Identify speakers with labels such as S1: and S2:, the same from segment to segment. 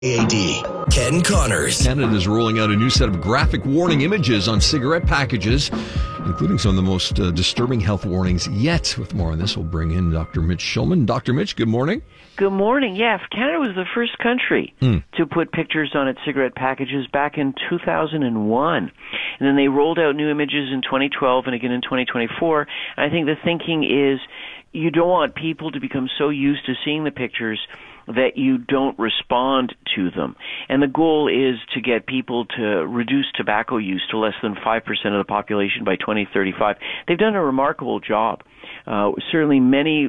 S1: AD, Ken Connors.
S2: Canada is rolling out a new set of graphic warning images on cigarette packages, including some of the most disturbing health warnings yet. With more on this, we'll bring in Dr. Mitch Shulman. Dr. Mitch, good morning.
S3: Good morning. Yeah, Canada was the first country to put pictures on its cigarette packages back in 2001. And then they rolled out new images in 2012 and again in 2024. And I think the thinking is you don't want people to become so used to seeing the pictures that you don't respond to them. And the goal is to get people to reduce tobacco use to less than 5% of the population by 2035. They've done a remarkable job. Certainly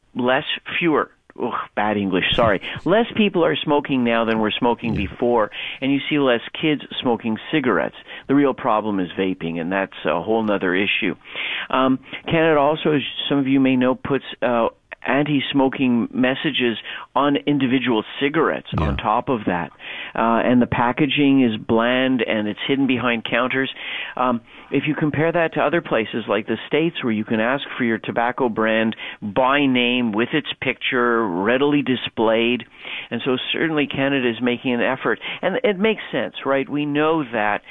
S3: fewer. Bad English, sorry. Less people are smoking now than were smoking before, and you see less kids smoking cigarettes. The real problem is vaping, and that's a whole other issue. Canada also, as some of you may know, puts anti-smoking messages on individual cigarettes on top of that. And the packaging is bland and it's hidden behind counters. If you compare that to other places like the States where you can ask for your tobacco brand by name with its picture readily displayed, and so certainly Canada is making an effort. And it makes sense, right? We know that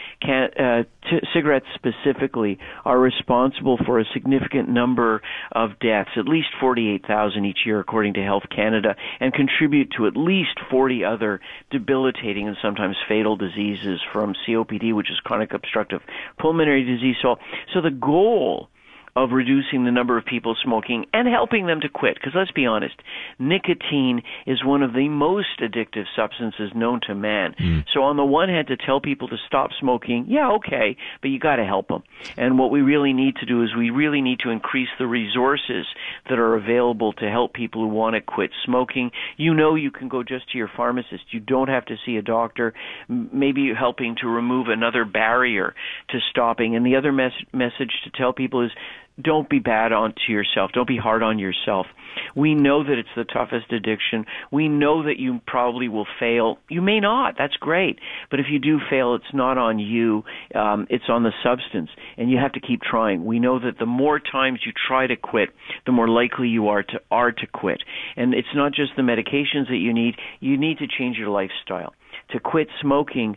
S3: cigarettes specifically are responsible for a significant number of deaths, at least 48,000 each year according to Health Canada, and contribute to at least 40 other debilitating and sometimes fatal diseases from COPD, which is chronic obstructive pulmonary disease. So the goal of reducing the number of people smoking and helping them to quit, because let's be honest, nicotine is one of the most addictive substances known to man. So on the one hand, to tell people to stop smoking, okay, but you got to help them. And what we really need to do is we really need to increase the resources that are available to help people who want to quit smoking. You can go just to your pharmacist. You don't have to see a doctor. Maybe helping to remove another barrier to stopping. And the other message to tell people is, don't be bad onto yourself. Don't be hard on yourself. We know that it's the toughest addiction. We know that you probably will fail. You may not. That's great. But if you do fail, it's not on you. It's on the substance. And you have to keep trying. We know that the more times you try to quit, the more likely you are to quit. And it's not just the medications that you need. You need to change your lifestyle. To quit smoking,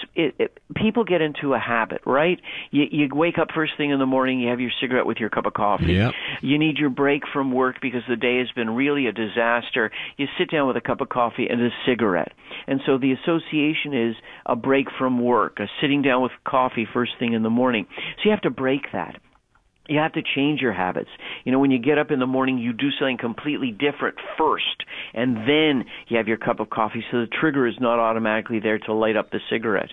S3: people get into a habit, right? You wake up first thing in the morning, you have your cigarette with your cup of coffee.
S2: Yep.
S3: You need your break from work because the day has been really a disaster. You sit down with a cup of coffee and a cigarette. And so the association is a break from work, a sitting down with coffee first thing in the morning. So you have to break that. You have to change your habits. When you get up in the morning, you do something completely different first, and then you have your cup of coffee, so the trigger is not automatically there to light up the cigarette.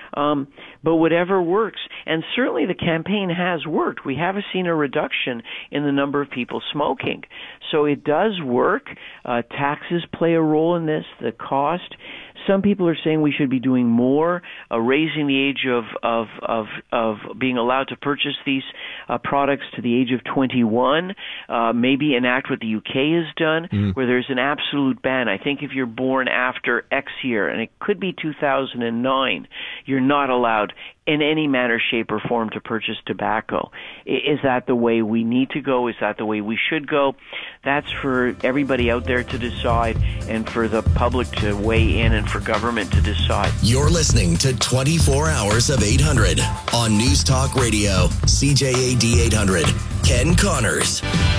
S3: But whatever works, and certainly the campaign has worked. We have seen a reduction in the number of people smoking. So it does work. Taxes play a role in this, the cost. Some people are saying we should be doing more, raising the age of being allowed to purchase these products to the age of 21. Maybe enact what the UK has done, where there's an absolute ban. I think if you're born after X year, and it could be 2009, you're not allowed in any manner, shape, or form to purchase tobacco. Is that the way we need to go? Is that the way we should go? That's for everybody out there to decide, and for the public to weigh in, and for government to decide.
S1: You're listening to 24 Hours of 800 on News Talk Radio, CJAD 800. Ken Connors.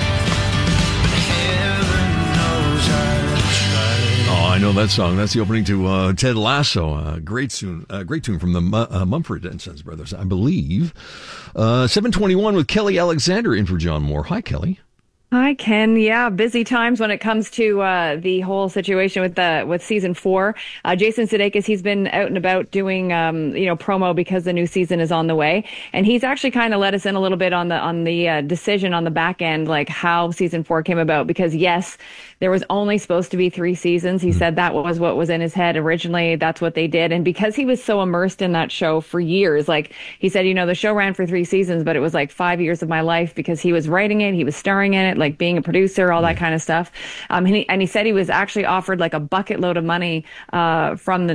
S2: I know that song. That's the opening to Ted Lasso. Great tune from the Mumford & Sons brothers, I believe. 7:21 with Kelly Alexander in for John Moore. Hi, Kelly.
S4: Hi, Ken. Yeah, busy times when it comes to the whole situation with season 4. Jason Sudeikis, he's been out and about doing promo because the new season is on the way, and he's actually kind of let us in a little bit on the decision on the back end, like how season 4 came about. Because yes, there was only supposed to be 3 seasons. He said that was what was in his head originally. That's what they did, and because he was so immersed in that show for years, like he said, the show ran for 3 seasons, but it was like 5 years of my life because he was writing it, he was starring in it. like being a producer, all that kind of stuff. And he said he was actually offered like a bucket load of money from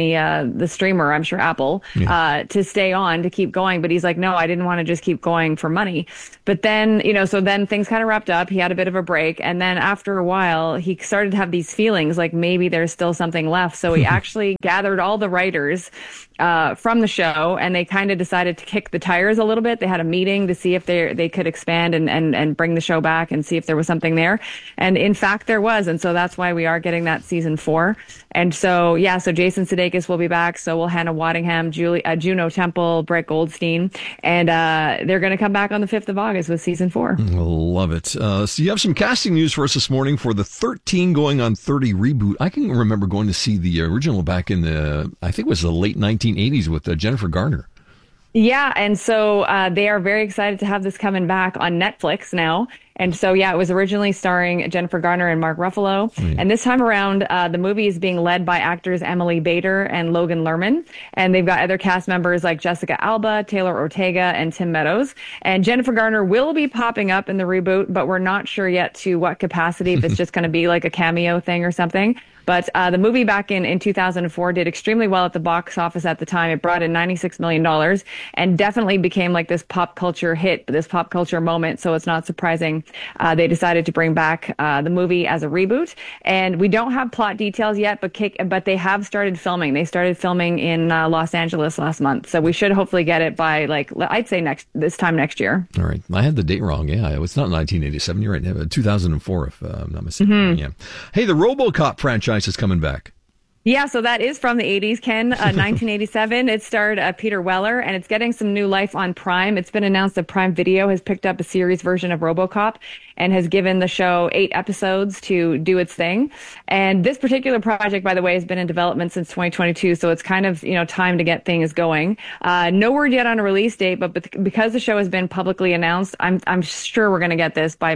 S4: the streamer, I'm sure Apple, to stay on, to keep going. But he's like, no, I didn't want to just keep going for money. But then, so then things kind of wrapped up. He had a bit of a break. And then after a while, he started to have these feelings like maybe there's still something left. So he actually gathered all the writers from the show, and they kind of decided to kick the tires a little bit. They had a meeting to see if they could expand and bring the show back and see if there was something there. And in fact, there was. And so that's why we are getting that season 4. And so, so Jason Sudeikis will be back. So will Hannah Waddingham, Juno Temple, Brett Goldstein. And they're going to come back on the 5th of August with season 4.
S2: Love it. So you have some casting news for us this morning for the 13 going on 30 reboot. I can remember going to see the original back in I think it was the late 1980s with Jennifer Garner.
S4: Yeah, and so they are very excited to have this coming back on Netflix now. And so, it was originally starring Jennifer Garner and Mark Ruffalo. And this time around, the movie is being led by actors Emily Bader and Logan Lerman. And they've got other cast members like Jessica Alba, Taylor Ortega, and Tim Meadows. And Jennifer Garner will be popping up in the reboot, but we're not sure yet to what capacity, if it's just going to be like a cameo thing or something. But the movie back in 2004 did extremely well at the box office at the time. It brought in $96 million and definitely became like this pop culture hit, this pop culture moment. So it's not surprising they decided to bring back the movie as a reboot. And we don't have plot details yet, but they have started filming. They started filming in Los Angeles last month. So we should hopefully get it by, like, I'd say this time next year.
S2: All right. I had the date wrong. Yeah, it's not 1987. You're right. 2004, if I'm not mistaken. Yeah. Hey, the RoboCop franchise is coming back.
S4: Yeah, so that is from the 80s, Ken, 1987. It starred Peter Weller, and it's getting some new life on Prime. It's been announced that Prime Video has picked up a series version of RoboCop and has given the show 8 episodes to do its thing. And this particular project, by the way, has been in development since 2022, so it's kind of, time to get things going. No word yet on a release date, but because the show has been publicly announced, I'm sure we're going to get this by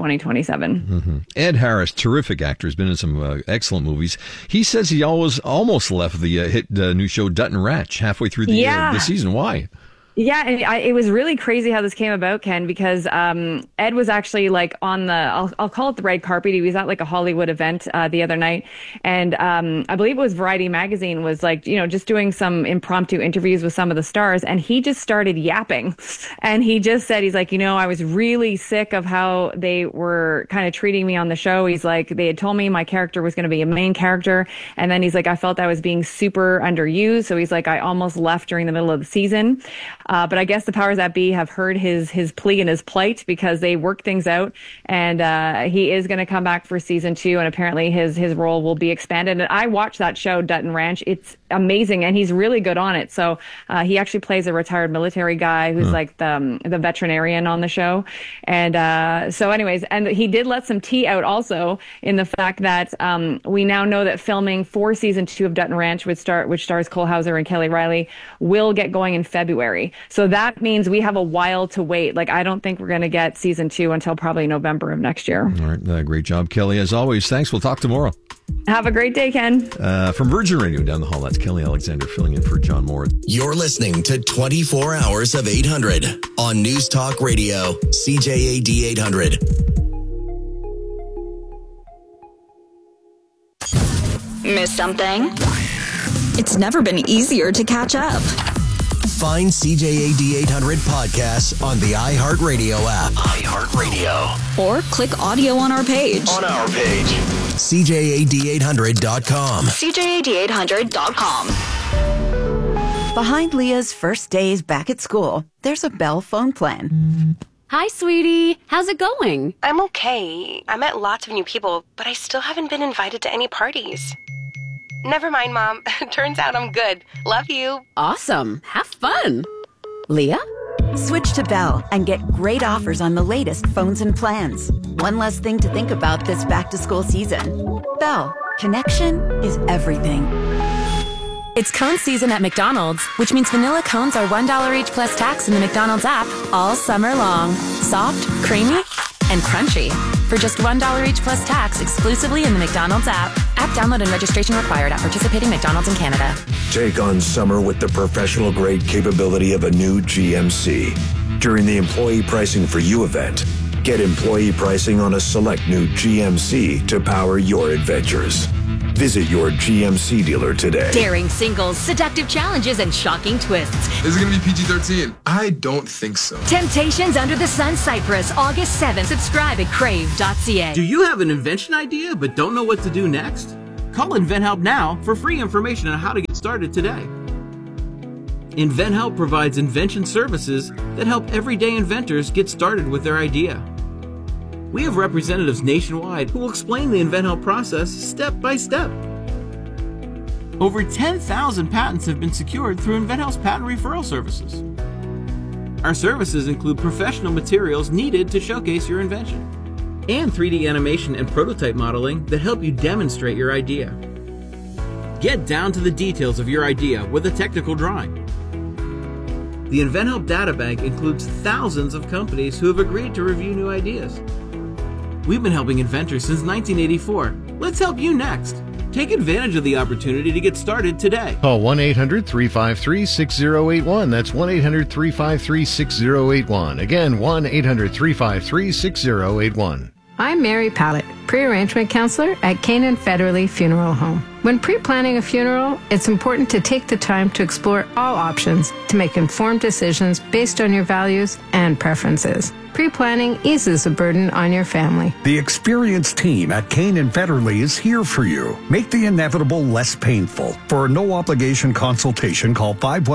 S4: mid-2027.
S2: Ed Harris, terrific actor, has been in some excellent movies. He says he almost left the hit new show Dutton Ranch halfway through the season. Why?
S4: Yeah, and it was really crazy how this came about, Ken, because Ed was actually like on the, I'll call it the red carpet. He was at like a Hollywood event the other night. And I believe it was Variety Magazine was like, just doing some impromptu interviews with some of the stars. And he just started yapping. And he just said, he's like, I was really sick of how they were kind of treating me on the show. He's like, they had told me my character was going to be a main character. And then he's like, I felt I was being super underused. So he's like, I almost left during the middle of the season. But I guess the powers that be have heard his plea and his plight, because they worked things out, and he is going to come back for season 2, and apparently his role will be expanded. And I watched that show, Dutton Ranch. It's amazing, and he's really good on it. So he actually plays a retired military guy who's like the veterinarian on the show. And so anyways, and he did let some tea out also in the fact that we now know that filming for season 2 of Dutton Ranch, which stars Cole Hauser and Kelly Riley, will get going in February. So that means we have a while to wait. Like, I don't think we're going to get season 2 until probably November of next year.
S2: All right. Great job, Kelly. As always, thanks. We'll talk tomorrow.
S4: Have a great day, Ken.
S2: From Virgin Radio down the hall, that's Kelly Alexander filling in for John Moore.
S1: You're listening to 24 Hours of 800 on News Talk Radio, CJAD 800.
S5: Miss something? It's never been easier to catch up.
S1: Find CJAD 800 podcasts on the iHeartRadio app. iHeartRadio.
S5: Or click audio on our page.
S1: CJAD800.com.
S5: CJAD800.com.
S6: Behind Leah's first days back at school, there's a Bell phone plan.
S7: Hi, sweetie. How's it going?
S8: I'm okay. I met lots of new people, but I still haven't been invited to any parties. Never mind, Mom. Turns out I'm good. Love you.
S7: Awesome. Have fun. Leah?
S6: Switch to Bell and get great offers on the latest phones and plans. One less thing to think about this back-to-school season. Bell. Connection is everything.
S9: It's cone season at McDonald's, which means vanilla cones are $1 each plus tax in the McDonald's app all summer long. Soft, creamy, and crunchy. For just $1 each plus tax exclusively in the McDonald's app. App download and registration required at participating McDonald's in Canada.
S10: Take on summer with the professional-grade capability of a new GMC. During the Employee Pricing for You event, Get employee pricing on a select new GMC to power your adventures. Visit your GMC dealer today.
S11: Daring singles, seductive challenges, and shocking twists.
S12: Is it going to be PG-13? I don't think so.
S11: Temptations Under the Sun Cyprus, August 7th. Subscribe at crave.ca.
S13: Do you have an invention idea but don't know what to do next? Call InventHelp now for free information on how to get started today. InventHelp provides invention services that help everyday inventors get started with their idea. We have representatives nationwide who will explain the InventHelp process step by step. Over 10,000 patents have been secured through InventHelp's patent referral services. Our services include professional materials needed to showcase your invention, and 3D animation and prototype modeling that help you demonstrate your idea. Get down to the details of your idea with a technical drawing. The InventHelp Databank includes thousands of companies who have agreed to review new ideas. We've been helping inventors since 1984. Let's help you next. Take advantage of the opportunity to get started today.
S14: Call 1-800-353-6081. That's 1-800-353-6081. Again, 1-800-353-6081.
S15: I'm Mary Pallett, pre-arrangement counselor at Canaan Federally Funeral Home. When pre-planning a funeral, it's important to take the time to explore all options to make informed decisions based on your values and preferences. Pre-planning eases the burden on your family.
S16: The experienced team at Canaan Federally is here for you. Make the inevitable less painful. For a no-obligation consultation, call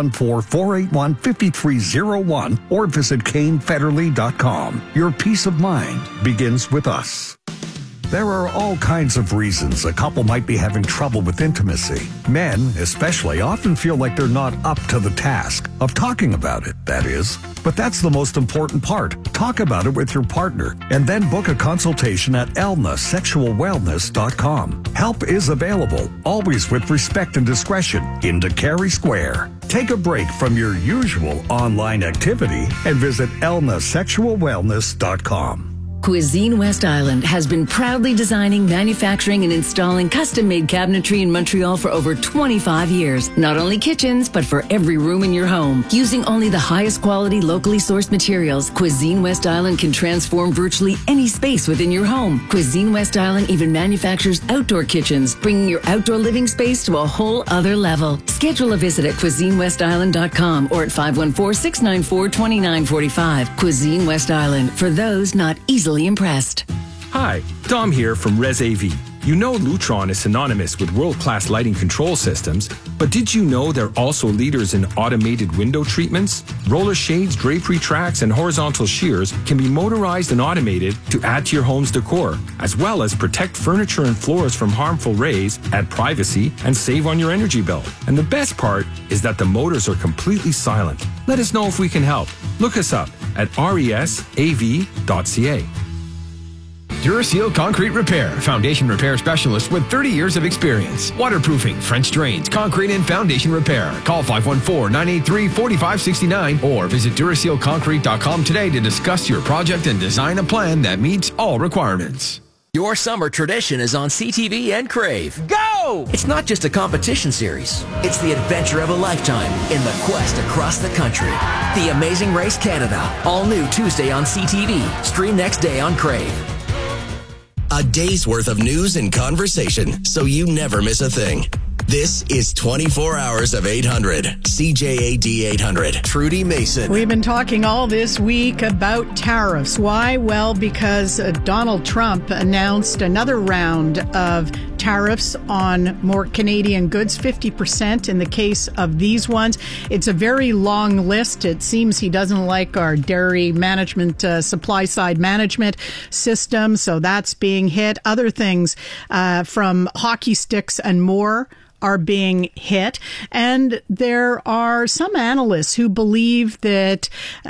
S16: 514-481-5301 or visit canefederally.com. Your peace of mind begins with us. There are all kinds of reasons a couple might be having trouble with intimacy. Men, especially, often feel like they're not up to the task of talking about it, that is. But that's the most important part. Talk about it with your partner and then book a consultation at elnasexualwellness.com. Help is available, always with respect and discretion, in DeCary Square. Take a break from your usual online activity and visit elnasexualwellness.com.
S17: Cuisine West Island has been proudly designing, manufacturing, and installing custom-made cabinetry in Montreal for over 25 years. Not only kitchens, but for every room in your home. Using only the highest quality, locally sourced materials, Cuisine West Island can transform virtually any space within your home. Cuisine West Island even manufactures outdoor kitchens, bringing your outdoor living space to a whole other level. Schedule a visit at cuisinewestisland.com or at 514-694-2945. Cuisine West Island, for those not easily impressed.
S18: Hi, Dom here from Res AV. You know Lutron is synonymous with world-class lighting control systems, but did you know they're also leaders in automated window treatments? Roller shades, drapery tracks, and horizontal shears can be motorized and automated to add to your home's decor, as well as protect furniture and floors from harmful rays, add privacy, and save on your energy bill. And the best part is that the motors are completely silent. Let us know if we can help. Look us up at resav.ca.
S19: Duraseal Concrete Repair, foundation repair specialist with 30 years of experience. Waterproofing, French drains, concrete and foundation repair. Call 514-983-4569 or visit DurasealConcrete.com today to discuss your project and design a plan that meets all requirements.
S1: Your summer tradition is on CTV and Crave. Go! It's not just a competition series. It's the adventure of a lifetime in the quest across the country. The Amazing Race Canada. All new Tuesday on CTV. Stream next day on Crave. A day's worth of news and conversation, so you never miss a thing. This is 24 Hours of 800. CJAD 800. Trudy Mason.
S20: We've been talking all this week about tariffs. Why? Well, because Donald Trump announced another round of tariffs on more Canadian goods, 50% in the case of these ones. It's a very long list. It seems he doesn't like our dairy management, supply side management system, so that's being hit. Other things from hockey sticks and more are being hit. And there are some analysts who believe that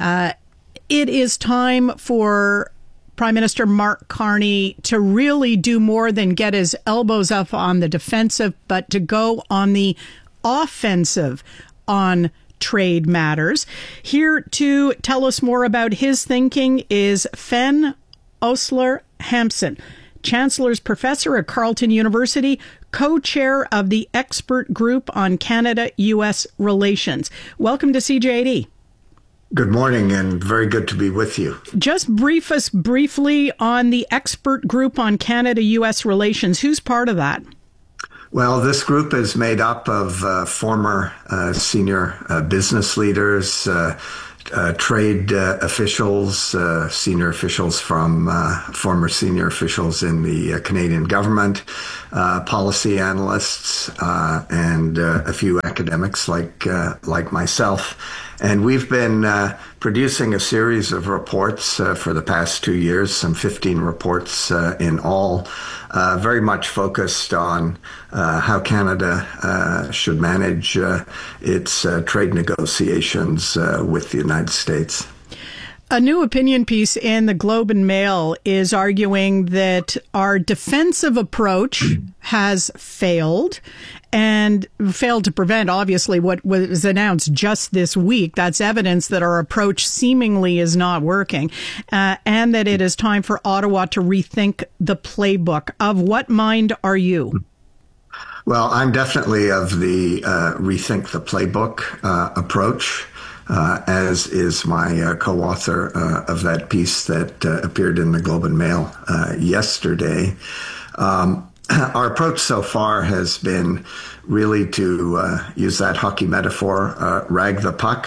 S20: it is time for Prime Minister Mark Carney to really do more than get his elbows up on the defensive, but to go on the offensive on trade matters. Here to tell us more about his thinking is Fen Osler Hampson, Chancellor's Professor at Carleton University, co-chair of the Expert Group on Canada-U.S. Relations. Welcome to CJAD.
S14: Good morning, and very good to be with you.
S20: Just brief us briefly on the expert group on Canada-U.S. relations. Who's part of that?
S14: Well, this group is made up of former senior business leaders, trade officials, senior officials from former senior officials in the Canadian government, policy analysts, and a few academics like myself. And we've been producing a series of reports for the past 2 years, some 15 reports in all, very much focused on how Canada should manage its trade negotiations with the United States.
S20: A new opinion piece in the Globe and Mail is arguing that our defensive approach has failed and failed to prevent, obviously, what was announced just this week. That's evidence that our approach seemingly is not working, and that it is time for Ottawa to rethink the playbook. Of what mind are you?
S14: Well, I'm definitely of the rethink the playbook approach. As is my co-author of that piece that appeared in the Globe and Mail yesterday. Our approach so far has been really to use that hockey metaphor, rag the puck,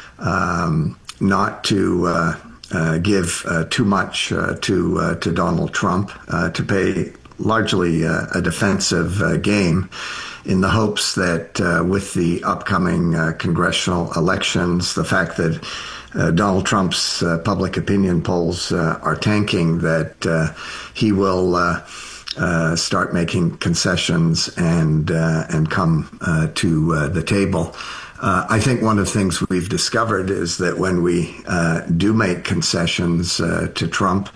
S14: not to give too much to Donald Trump, to play largely a defensive game, in the hopes that with the upcoming congressional elections, the fact that Donald Trump's public opinion polls are tanking, that he will start making concessions and come to the table. I think one of the things we've discovered is that when we do make concessions to Trump,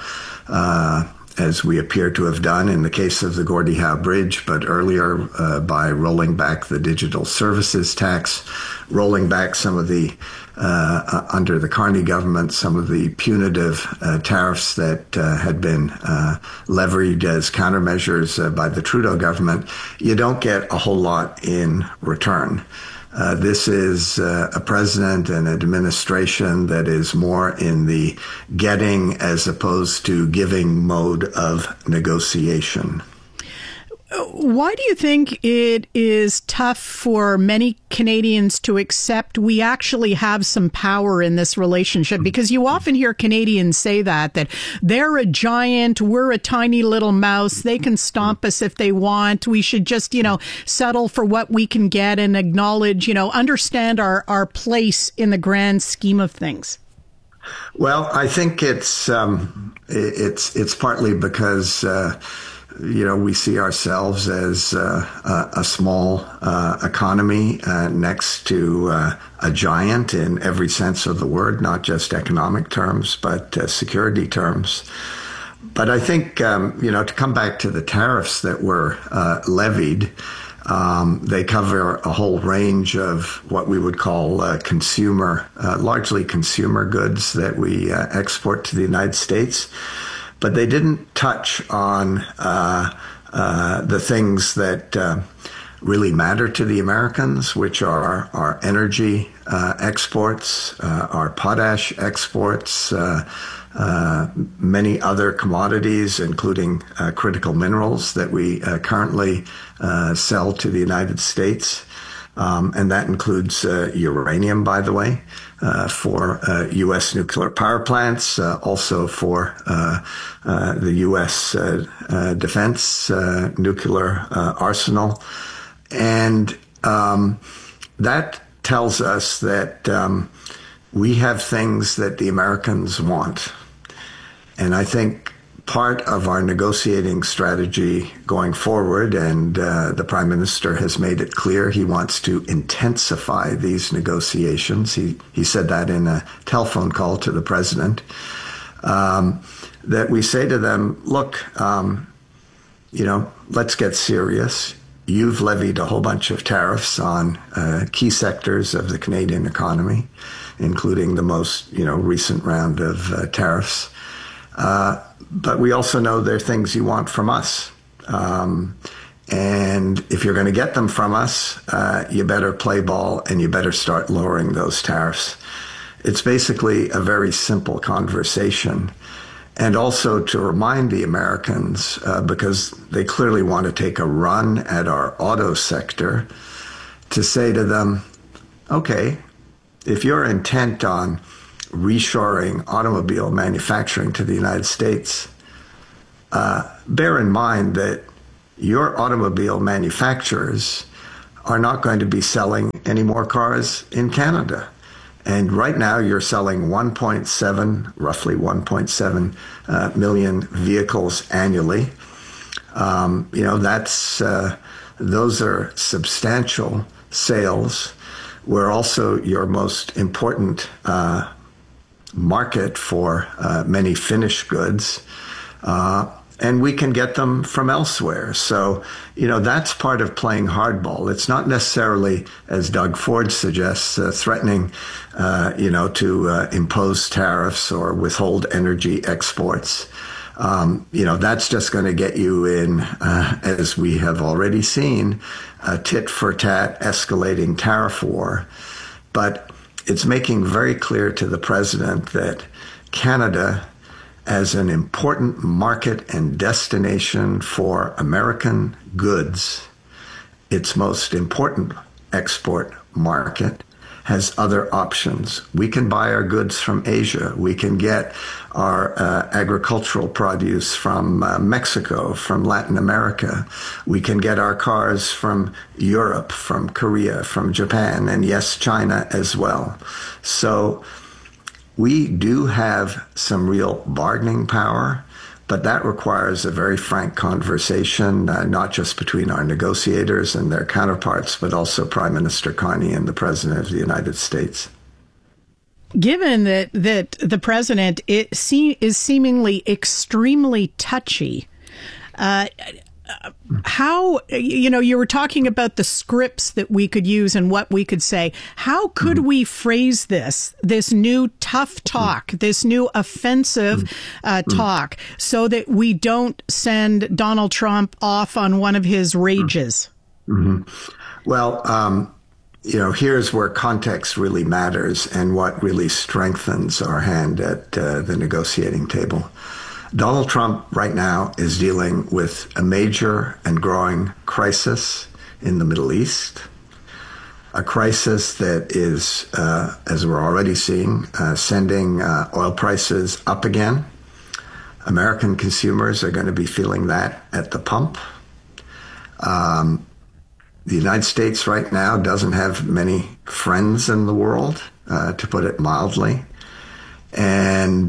S14: as we appear to have done in the case of the Gordie Howe Bridge, but earlier by rolling back the digital services tax, rolling back some of the, under the Carney government, some of the punitive tariffs that had been leveraged as countermeasures by the Trudeau government, you don't get a whole lot in return. This is a president and an administration that is more in the getting as opposed to giving mode of negotiation.
S20: Why do you think it is tough for many Canadians to accept we actually have some power in this relationship? Because you often hear Canadians say that they're a giant, we're a tiny little mouse, they can stomp us if they want, we should just, settle for what we can get and acknowledge, understand our place in the grand scheme of things.
S14: Well, I think it's partly because we see ourselves as a small economy next to a giant in every sense of the word, not just economic terms, but security terms. But I think, to come back to the tariffs that were levied, they cover a whole range of what we would call largely consumer goods that we export to the United States. But they didn't touch on the things that really matter to the Americans, which are our energy exports, our potash exports, many other commodities, including critical minerals that we currently sell to the United States. And that includes uranium, by the way, for U.S. nuclear power plants, also for the U.S. defense nuclear arsenal. And that tells us that we have things that the Americans want. And I think part of our negotiating strategy going forward, and the Prime Minister has made it clear he wants to intensify these negotiations. He said that in a telephone call to the President, that we say to them, look, let's get serious. You've levied a whole bunch of tariffs on key sectors of the Canadian economy, including the most recent round of tariffs. But we also know there are things you want from us. And if you're going to get them from us, you better play ball and you better start lowering those tariffs. It's basically a very simple conversation. And also to remind the Americans, because they clearly want to take a run at our auto sector, to say to them, okay, if you're intent on reshoring automobile manufacturing to the United States, bear in mind that your automobile manufacturers are not going to be selling any more cars in Canada. And right now you're selling roughly 1.7 million vehicles annually. Those are substantial sales. We're also your most important market for many finished goods. And we can get them from elsewhere. So, that's part of playing hardball. It's not necessarily, as Doug Ford suggests, threatening, to impose tariffs or withhold energy exports. That's just going to get you in, as we have already seen, a tit-for-tat escalating tariff war. But it's making very clear to the president that Canada, as an important market and destination for American goods, its most important export market, has other options. We can buy our goods from Asia. We can get our agricultural produce from Mexico, from Latin America. We can get our cars from Europe, from Korea, from Japan, and yes, China as well. So we do have some real bargaining power, but that requires a very frank conversation, not just between our negotiators and their counterparts, but also Prime Minister Carney and the President of the United States.
S20: Given that the President is seemingly extremely touchy, how, you were talking about the scripts that we could use and what we could say. How could we phrase this new tough talk, this new offensive talk, so that we don't send Donald Trump off on one of his rages?
S14: Mm-hmm. Well, here's where context really matters and what really strengthens our hand at the negotiating table. Donald Trump right now is dealing with a major and growing crisis in the Middle East, a crisis that is, as we're already seeing, sending oil prices up again. American consumers are going to be feeling that at the pump. The United States right now doesn't have many friends in the world, to put it mildly. And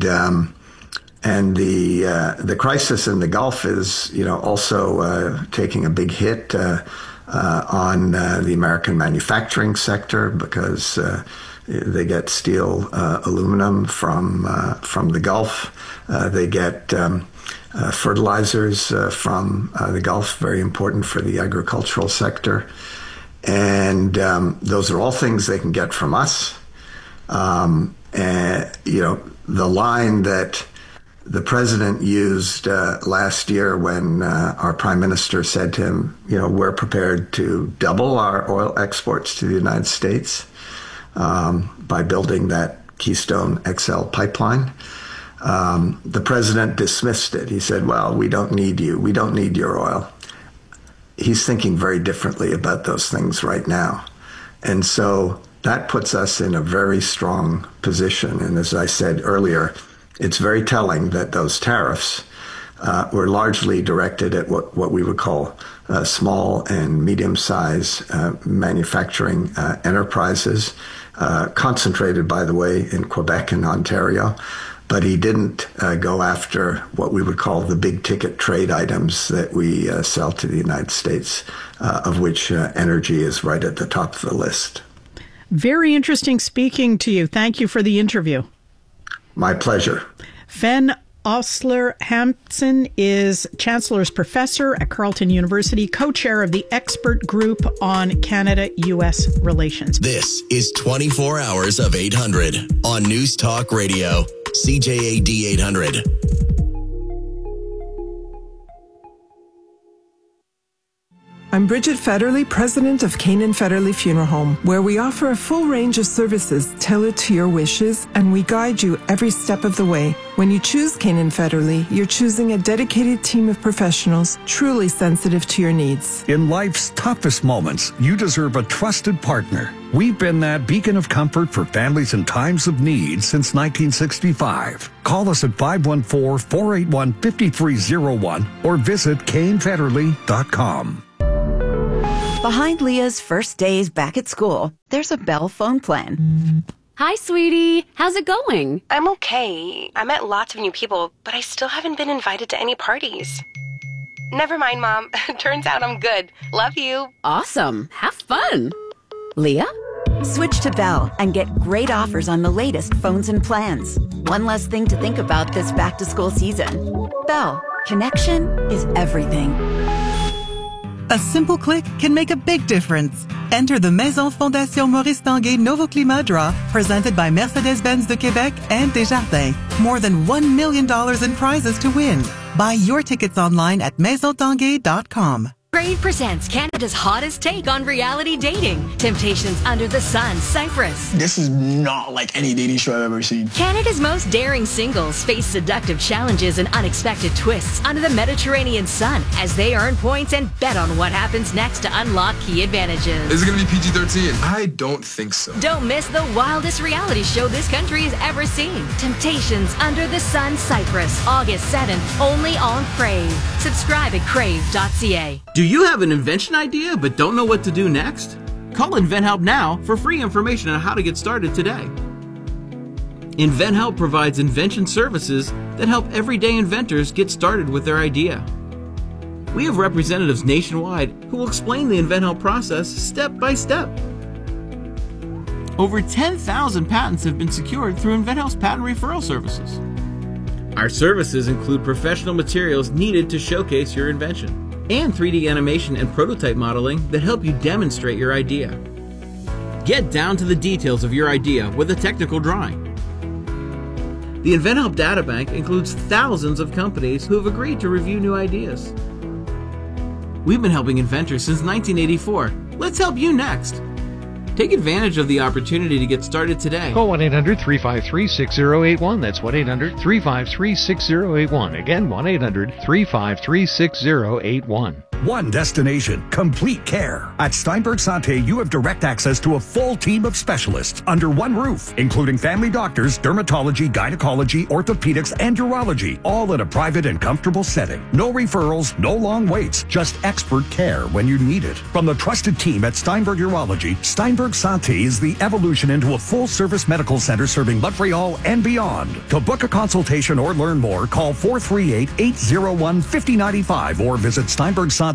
S14: the crisis in the Gulf is, also taking a big hit on the American manufacturing sector because they get steel, aluminum from the Gulf. They get fertilizers from the Gulf, very important for the agricultural sector. And those are all things they can get from us. And, the line that the president used last year when our prime minister said to him, we're prepared to double our oil exports to the United States by building that Keystone XL pipeline. The president dismissed it. He said, well, we don't need you. We don't need your oil. He's thinking very differently about those things right now. And so that puts us in a very strong position. And as I said earlier, it's very telling that those tariffs were largely directed at what we would call small and medium-sized manufacturing enterprises, concentrated, by the way, in Quebec and Ontario. But he didn't go after what we would call the big-ticket trade items that we sell to the United States, of which energy is right at the top of the list.
S20: Very interesting speaking to you. Thank you for the interview.
S14: My pleasure.
S20: Fen Osler-Hampson is Chancellor's Professor at Carleton University, co-chair of the Expert Group on Canada-U.S. Relations.
S21: This is 24 Hours of 800 on News Talk Radio, CJAD 800.
S3: I'm Bridget Federley, president of Canaan Federley Funeral Home, where we offer a full range of services tailored to your wishes, and we guide you every step of the way. When you choose Canaan Federley, you're choosing a dedicated team of professionals truly sensitive to your needs.
S16: In life's toughest moments, you deserve a trusted partner. We've been that beacon of comfort for families in times of need since 1965. Call us at 514-481-5301 or visit canefederley.com.
S6: Behind Leah's first days back at school, there's a Bell phone plan.
S7: Hi, sweetie. How's it going?
S8: I'm okay. I met lots of new people, but I still haven't been invited to any parties. Never mind, Mom. Turns out I'm good. Love you.
S7: Awesome. Have fun. Leah?
S6: Switch to Bell and get great offers on the latest phones and plans. One less thing to think about this back-to-school season. Bell, connection is everything.
S22: A simple click can make a big difference. Enter the Maison Fondation Maurice Tanguay Nouveau Climat Draw, presented by Mercedes-Benz de Québec and Desjardins. More than $1 million in prizes to win. Buy your tickets online at maisontanguay.com.
S11: Crave presents Canada's hottest take on reality dating. Temptations Under the Sun, Cyprus.
S23: This is not like any dating show I've ever seen.
S11: Canada's most daring singles face seductive challenges and unexpected twists under the Mediterranean sun as they earn points and bet on what happens next to unlock key advantages.
S12: Is it going to be PG-13? I don't think so.
S11: Don't miss the wildest reality show this country has ever seen. Temptations Under the Sun, Cyprus, August 7th, only on Crave. Subscribe at crave.ca.
S13: Do you have an invention idea but don't know what to do next? Call InventHelp now for free information on how to get started today. InventHelp provides invention services that help everyday inventors get started with their idea. We have representatives nationwide who will explain the InventHelp process step by step. Over 10,000 patents have been secured through InventHelp's patent referral services. Our services include professional materials needed to showcase your invention, and 3D animation and prototype modeling that help you demonstrate your idea. Get down to the details of your idea with a technical drawing. The InventHelp Databank includes thousands of companies who have agreed to review new ideas. We've been helping inventors since 1984. Let's help you next. Take advantage of the opportunity to get started today.
S24: Call 1-800-353-6081. That's 1-800-353-6081. Again, 1-800-353-6081.
S16: One destination, complete care. At Steinberg Santé, you have direct access to a full team of specialists under one roof, including family doctors, dermatology, gynecology, orthopedics, and urology, all in a private and comfortable setting. No referrals, no long waits, just expert care when you need it. From the trusted team at Steinberg Urology, Steinberg Santé is the evolution into a full-service medical center serving Montreal and beyond. To book a consultation or learn more, call 438-801-5095 or visit steinbergsanté.com.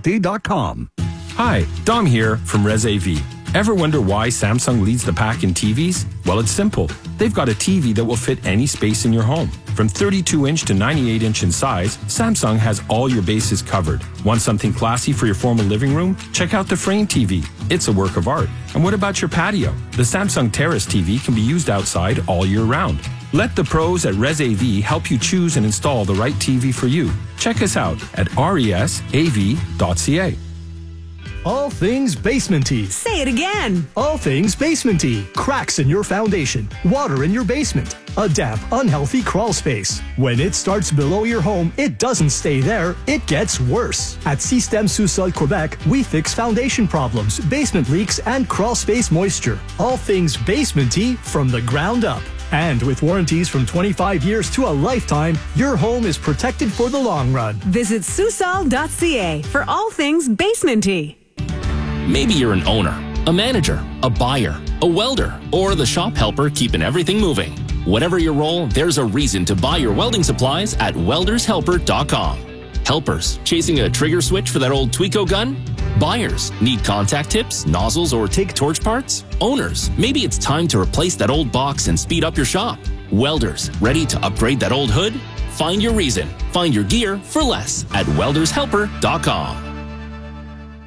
S18: Hi, Dom here from ResAV. Ever wonder why Samsung leads the pack in TVs? Well, it's simple. They've got a TV that will fit any space in your home. From 32-inch to 98-inch in size, Samsung has all your bases covered. Want something classy for your formal living room? Check out the Frame TV. It's a work of art. And what about your patio? The Samsung Terrace TV can be used outside all year round. Let the pros at ResAV help you choose and install the right TV for you. Check us out at resav.ca.
S25: All things basement-y.
S11: Say it again.
S25: All things basement-y. Cracks in your foundation. Water in your basement. A damp, unhealthy crawl space. When it starts below your home, it doesn't stay there. It gets worse. At Système Sous-Sol Quebec, we fix foundation problems, basement leaks, and crawl space moisture. All things basement-y from the ground up. And with warranties from 25 years to a lifetime, your home is protected for the long run.
S26: Visit Susol.ca for all things basement-y.
S27: Maybe you're an owner, a manager, a buyer, a welder, or the shop helper keeping everything moving. Whatever your role, there's a reason to buy your welding supplies at weldershelper.com. Helpers, chasing a trigger switch for that old Tweco gun? Buyers, need contact tips, nozzles, or take torch parts? Owners, maybe it's time to replace that old box and speed up your shop. Welders, ready to upgrade that old hood? Find your reason. Find your gear for less at weldershelper.com.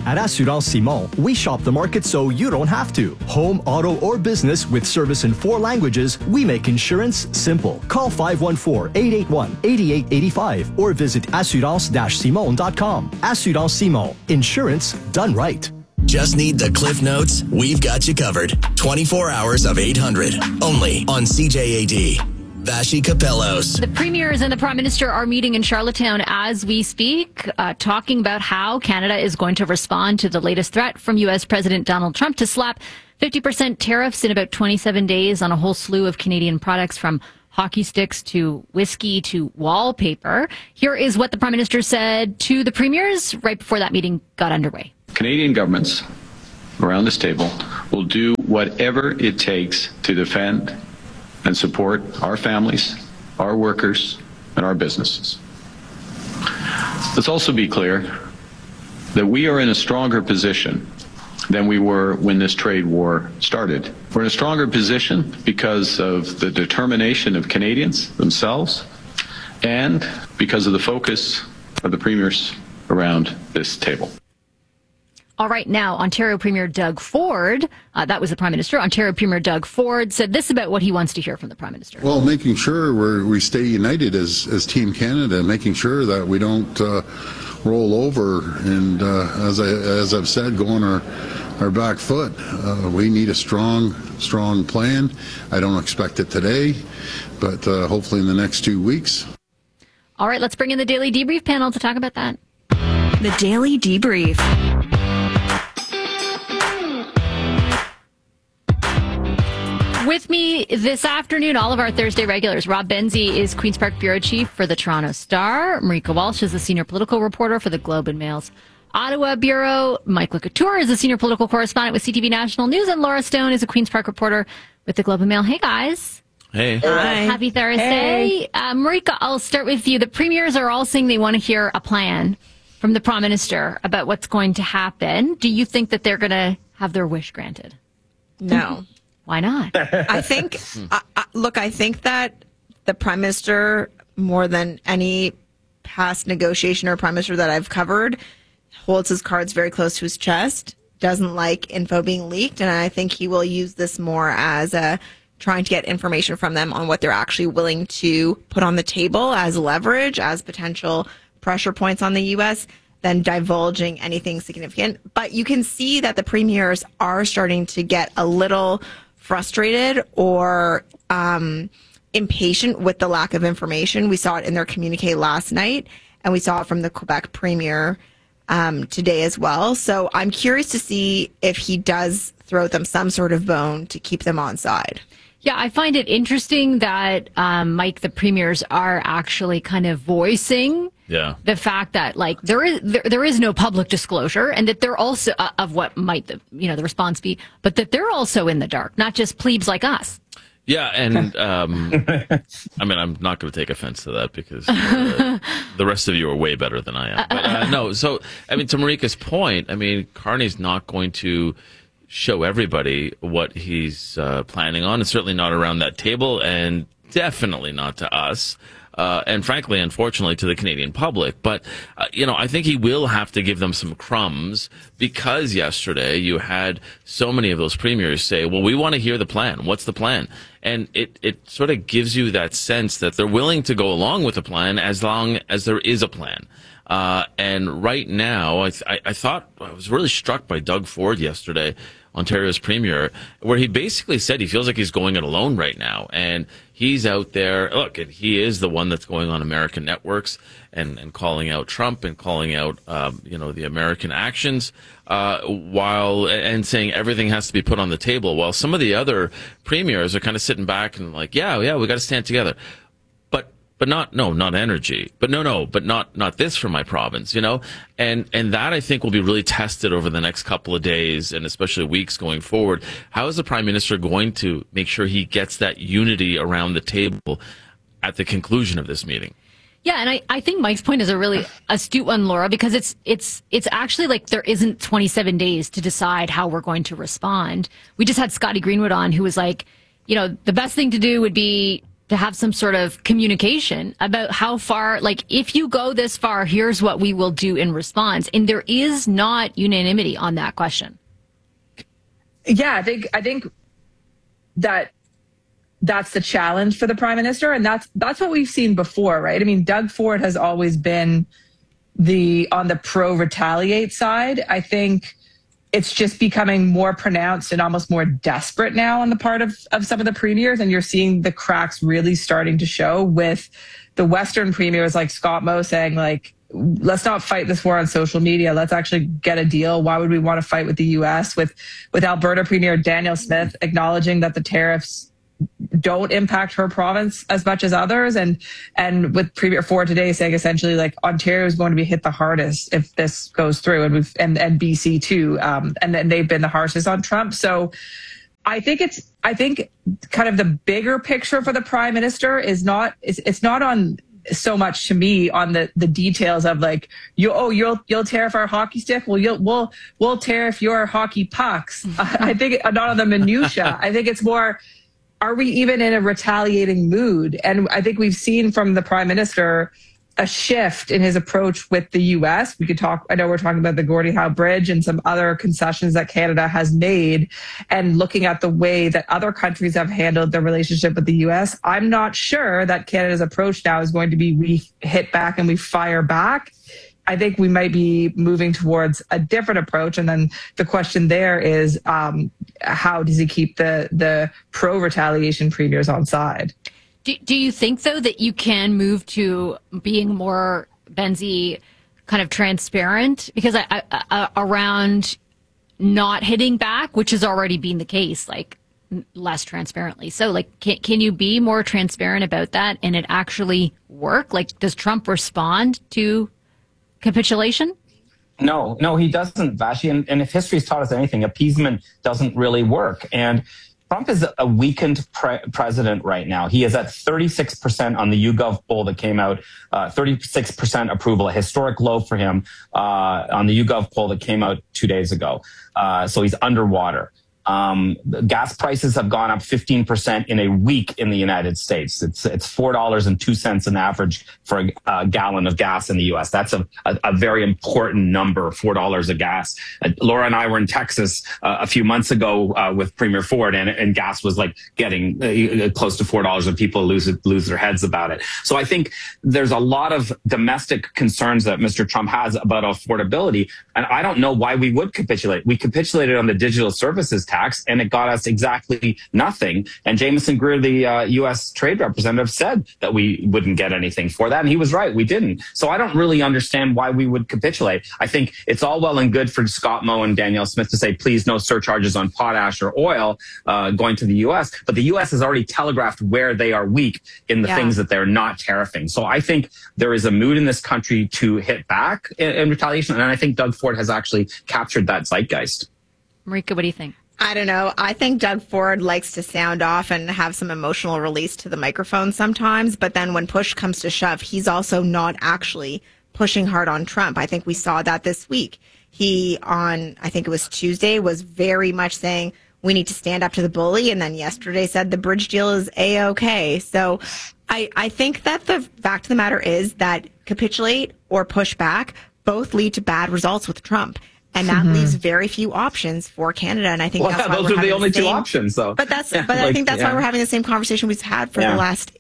S25: At Assurance Simon, we shop the market so you don't have to. Home, auto, or business with service in 4 languages, we make insurance simple. Call 514-881-8885 or visit assurance-simon.com. Assurance Simon. Insurance done right.
S21: Just need the Cliff Notes? We've got you covered. 24 hours of 800. Only on CJAD. Vashi Capellos.
S2: The premiers and the prime minister are meeting in Charlottetown as we speak, talking about how Canada is going to respond to the latest threat from U.S. President Donald Trump to slap 50% tariffs in about 27 days on a whole slew of Canadian products, from hockey sticks to whiskey to wallpaper. Here is what the prime minister said to the premiers right before that meeting got underway.
S4: Canadian governments around this table will do whatever it takes to defend and support our families, our workers, and our businesses. Let's also be clear that we are in a stronger position than we were when this trade war started. We're in a stronger position because of the determination of Canadians themselves and because of the focus of the premiers around this table.
S2: All right, now, Ontario Premier Doug Ford, that was the Prime Minister, Ontario Premier Doug Ford said this about what he wants to hear from the Prime Minister.
S5: Well, making sure we stay united as Team Canada, making sure that we don't roll over and, as I've said, go on our back foot. We need a strong plan. I don't expect it today, but hopefully in the next 2 weeks.
S2: All right, let's bring in the Daily Debrief panel to talk about that.
S26: The Daily Debrief.
S2: With me this afternoon, all of our Thursday regulars. Rob Benzie is Queen's Park Bureau Chief for the Toronto Star. Marika Walsh is the Senior Political Reporter for the Globe and Mail's Ottawa Bureau. Mike LeCouture is the Senior Political Correspondent with CTV National News. And Laura Stone is a Queen's Park Reporter with the Globe and Mail. Hey, guys.
S9: Hey.
S2: Happy Thursday. Hey. Marika, I'll start with you. The premiers are all saying they want to hear a plan from the Prime Minister about what's going to happen. Do you think that they're going to have their wish granted?
S10: No.
S2: Why not?
S10: I think, I think that the Prime Minister, more than any past negotiation or Prime Minister that I've covered, holds his cards very close to his chest, doesn't like info being leaked, and I think he will use this more as trying to get information from them on what they're actually willing to put on the table as leverage, as potential pressure points on the U.S., than divulging anything significant. But you can see that the premiers are starting to get a little frustrated or impatient with the lack of information. We saw it in their communique last night, and we saw it from the Quebec Premier today as well. So I'm curious to see if he does throw them some sort of bone to keep them on side.
S2: Yeah, I find it interesting that, Mike, the premiers are actually kind of voicing the fact that, like, there is no public disclosure, and that they're also of what might the response be, but that they're also in the dark, not just plebes like us.
S9: Yeah, and I mean, I'm not going to take offense to that because the rest of you are way better than I am. But, no, so I mean, to Marika's point, I mean, Carney's not going to show everybody what he's planning on, and certainly not around that table, and definitely not to us. And frankly, unfortunately, to the Canadian public. But, I think he will have to give them some crumbs, because yesterday you had so many of those premiers say, well, we want to hear the plan. What's the plan? And it sort of gives you that sense that they're willing to go along with the plan as long as there is a plan. And right now, I thought I was really struck by Doug Ford yesterday, Ontario's premier, where he basically said he feels like he's going it alone right now. And he's out there. Look, he is the one that's going on American networks and calling out Trump and calling out, the American actions, and saying everything has to be put on the table. While some of the other premiers are kind of sitting back and like, yeah, we got to stand together. But not energy. But not this for my province, And that, I think, will be really tested over the next couple of days and especially weeks going forward. How is the Prime Minister going to make sure he gets that unity around the table at the conclusion of this meeting?
S2: Yeah, and I think Mike's point is a really astute one, Laura, because it's actually like there isn't 27 days to decide how we're going to respond. We just had Scotty Greenwood on, who was like, the best thing to do would be to have some sort of communication about how far, like, if you go this far, here's what we will do in response. And there is not unanimity on that question.
S1: Yeah, I think that's the challenge for the prime minister. And that's what we've seen before, right? I mean, Doug Ford has always been on the pro-retaliate side. I think it's just becoming more pronounced and almost more desperate now on the part of some of the premiers. And you're seeing the cracks really starting to show with the Western premiers like Scott Moe saying, like, let's not fight this war on social media. Let's actually get a deal. Why would we want to fight with the U.S.? With Alberta Premier Danielle Smith acknowledging that the tariffs don't impact her province as much as others, and with Premier Ford today saying essentially like Ontario is going to be hit the hardest if this goes through, and BC too, and then they've been the harshest on Trump. So I think kind of the bigger picture for the prime minister is it's not on so much to me on the details of like you'll tariff our hockey stick. Well, we'll tariff your hockey pucks. I think not on the minutia. I think it's more, are we even in a retaliating mood? And I think we've seen from the prime minister a shift in his approach with the U.S. I know we're talking about the Gordie Howe Bridge and some other concessions that Canada has made, and looking at the way that other countries have handled their relationship with the U.S. I'm not sure that Canada's approach now is going to be we hit back and we fire back. I think we might be moving towards a different approach. And then the question there is, how does he keep the pro-retaliation premiers on side?
S2: Do you think, though, that you can move to being more, Benzie, kind of transparent? Because around not hitting back, which has already been the case, like less transparently. So, like, can you be more transparent about that and it actually work? Like, does Trump respond to capitulation?
S3: No, he doesn't, Vashi. And if history's taught us anything, appeasement doesn't really work. And Trump is a weakened president right now. He is at 36% on the YouGov poll that came out, 36% approval, a historic low for him on the YouGov poll that came out 2 days ago. So he's underwater. Gas prices have gone up 15% in a week in the United States. It's $4.02 an average for a gallon of gas in the U.S. That's a very important number, $4 a gas. Laura and I were in Texas a few months ago with Premier Ford, and gas was like getting close to $4, and people lose their heads about it. So I think there's a lot of domestic concerns that Mr. Trump has about affordability, and I don't know why we would capitulate. We capitulated on the digital services tax, and it got us exactly nothing. And Jameson Greer, the U.S. trade representative, said that we wouldn't get anything for that. And he was right. We didn't. So I don't really understand why we would capitulate. I think it's all well and good for Scott Moe and Danielle Smith to say, please, no surcharges on potash or oil going to the U.S. But the U.S. has already telegraphed where they are weak in the things that they're not tariffing. So I think there is a mood in this country to hit back in retaliation. And I think Doug Ford has actually captured that zeitgeist.
S2: Marika, what do you think?
S10: I don't know. I think Doug Ford likes to sound off and have some emotional release to the microphone sometimes. But then when push comes to shove, he's also not actually pushing hard on Trump. I think we saw that this week. He, I think it was Tuesday, was very much saying we need to stand up to the bully. And then yesterday said the bridge deal is A-OK. So I think that the fact of the matter is that capitulate or push back both lead to bad results with Trump. And that leaves very few options for Canada. And I think that's why
S3: those are the only two options, though.
S10: But I think that's why we're having the same conversation we've had for the last